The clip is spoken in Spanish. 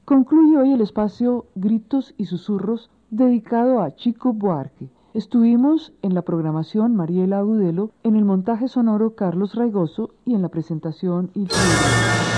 Concluye hoy el espacio Gritos y Susurros dedicado a Chico Buarque. Estuvimos en la programación Mariela Agudelo, en el montaje sonoro Carlos Raigoso y en la presentación Ilse.